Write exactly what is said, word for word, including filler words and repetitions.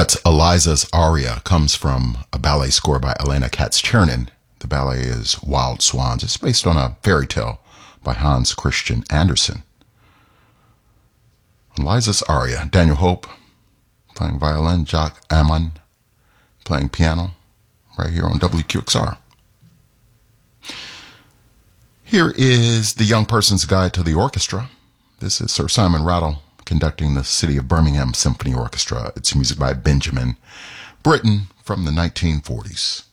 That's Eliza's aria, comes from a ballet score by Elena Katz-Chernin. The ballet is Wild Swans. It's based on a fairy tale by Hans Christian Andersen. Eliza's aria, Daniel Hope playing violin, Jacques Ammon playing piano, right here on W Q X R. Here is The Young Person's Guide to the Orchestra. This is Sir Simon Rattle conducting the City of Birmingham Symphony Orchestra. It's music by Benjamin Britten from the nineteen forties.